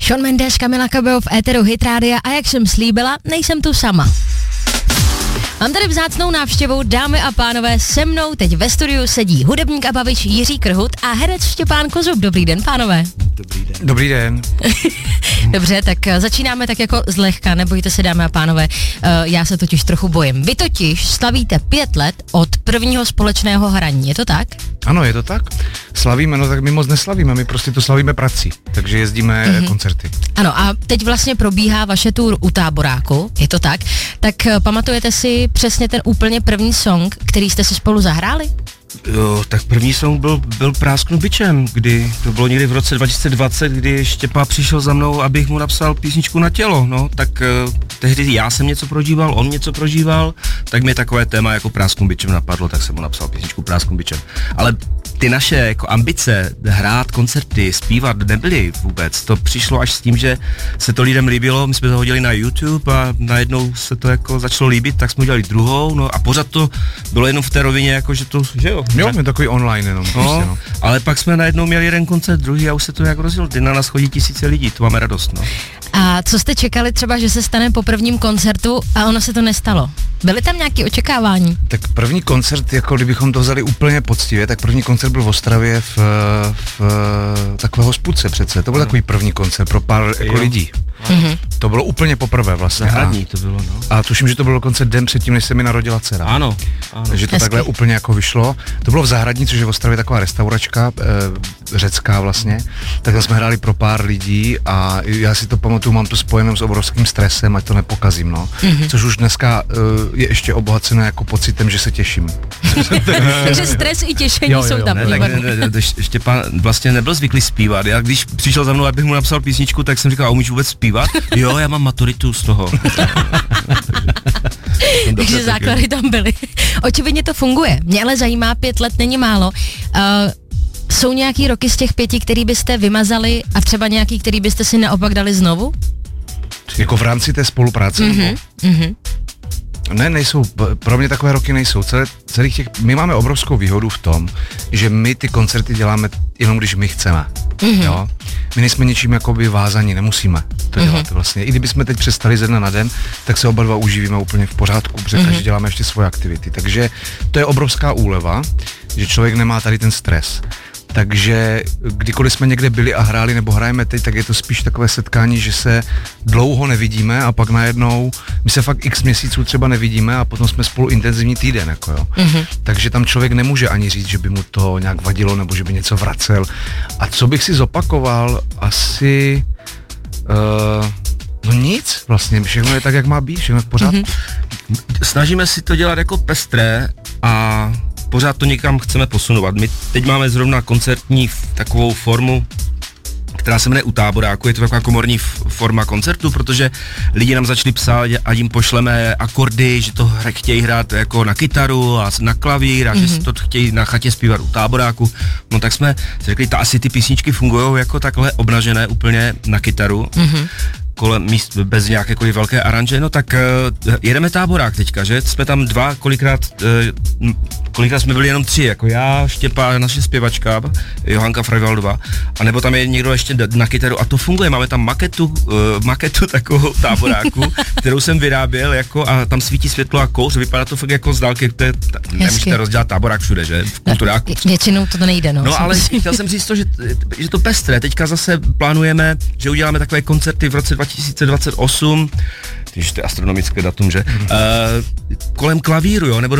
Shawn Mendes, Kamila Cabello v éteru Hit Rádia a jak jsem slíbila, nejsem tu sama. Mám tady vzácnou návštěvu, dámy a pánové, se mnou teď ve studiu sedí hudebník a bavič Jiří Krhut a herec Štěpán Kozub. Dobrý den, pánové. Dobrý den. Dobrý den. Dobře, tak začínáme tak jako zlehka, nebojte se, dámy a pánové, já se totiž trochu bojím. Vy totiž slavíte 5 let od prvního společného hraní, je to tak? Ano, je to tak. Slavíme, no tak my moc neslavíme, my prostě to slavíme prací, takže jezdíme koncerty. Ano, a teď vlastně probíhá vaše tour u Táboráku, je to tak? Tak pamatujete si přesně ten úplně první song, který jste si spolu zahráli? Jo, tak první song byl Prásknu bičem, kdy to bylo někdy v roce 2020, kdy Štěpá přišel za mnou, abych mu napsal písničku na tělo, no, tak tehdy já jsem něco prožíval, on něco prožíval, tak mě takové téma jako Prásknu bičem napadlo, tak jsem mu napsal písničku Prásknu bičem. Ale ty naše jako ambice hrát koncerty, zpívat nebyly vůbec, to přišlo až s tím, že se to lidem líbilo, my jsme to hodili na YouTube a najednou se to jako začalo líbit, tak jsme udělali druhou, no a pořád to bylo jenom v té rovině, jako že to, že jo. Jo, my takový online jenom. No, prostě, no. Ale pak jsme najednou měli jeden koncert, druhý a už se to nějak rozjelo. Ty na nás chodí tisíce lidí, to máme radost, no. A co jste čekali třeba, že se stane po prvním koncertu a ono se to nestalo? Byly tam nějaké očekávání? Tak první koncert, jako kdybychom to vzali úplně poctivě, tak první koncert byl v Ostravě v takové hospůdce přece. To byl takový první koncert pro pár jako lidí. Mhm. To bylo úplně poprvé vlastně. Zahradní to bylo, no. A tuším, že to bylo dokonce den předtím, než se mi narodila dcera. Ano. Takže to Hezky. takhle úplně jako vyšlo. To bylo v Zahradní, což je v Ostravě taková restauračka, řecká vlastně. Tak tam jsme hráli pro pár lidí a já si to pamatuju, mám to spojené s obrovským stresem, ať to nepokazím, no. Což už dneska je ještě obohacené jako pocitem, že se těším. Takže stres i těšení Jo, jsou tam. Ne, tak Štěpán vlastně nebyl zvyklý zpívat. Já když přišel za mnou, abych mu napsal písničku, tak jsem říkal, a umíš vůbec zpívat? Jo, já mám maturitu z toho. Takže základy tam byly. Očividně to funguje. Mě ale zajímá, 5 let není málo. Jsou nějaký roky z těch 5, který byste vymazali a třeba nějaký, který byste si naopak dali znovu? Jako v rámci té spolupráce. Ne, nejsou, pro mě takové roky nejsou. Celých těch, my máme obrovskou výhodu v tom, že my ty koncerty děláme jenom když my chceme. Jo? My nejsme ničím jakoby vázaní, nemusíme to dělat vlastně. I kdybychom teď přestali ze dne na den, tak se oba dva uživíme úplně v pořádku, protože každý děláme ještě svoje aktivity. Takže to je obrovská úleva, že člověk nemá tady ten stres. Takže kdykoliv jsme někde byli a hráli nebo hrajeme teď, tak je to spíš takové setkání, že se dlouho nevidíme a pak najednou, my se fakt x měsíců třeba nevidíme a potom jsme spolu intenzivní týden, jako jo. Takže tam člověk nemůže ani říct, že by mu to nějak vadilo nebo že by něco vracel. A co bych si zopakoval, asi... no nic, vlastně, všechno je tak, jak má být, všechno je v pořádku. Snažíme si to dělat jako pestré a pořád to někam chceme posunovat. My teď máme zrovna koncertní takovou formu, která se jmenuje U Táboráku, je to taková komorní forma koncertu, protože lidi nám začali psát a jim pošleme akordy, že to chtějí hrát jako na kytaru a na klavír a že si to chtějí na chatě zpívat U Táboráku. No tak jsme si řekli, asi ty písničky fungují jako takhle obnažené úplně na kytaru. Kolem míst bez nějaké velké aranže, no tak jedeme Táborák teďka, že? Jsme tam kolikrát jsme byli jenom 3, jako já, Štěpá, naše zpěvačka, Johanka Frajvaldová, a nebo tam je někdo ještě na kytaru a to funguje, máme tam maketu takovou Táboráku, kterou jsem vyráběl, jako a tam svítí světlo a kouř, vypadá to fakt jako z dálky, nemůžete rozdělat Táborák všude, že? V kulturáku. Většinou to nejde, no. No ale chtěl jsem říct to, že to pestré, teďka zase plánujeme, že uděláme takové koncerty v roce 2028, když to je astronomické datum, že? Kolem klavíru, jo, nebo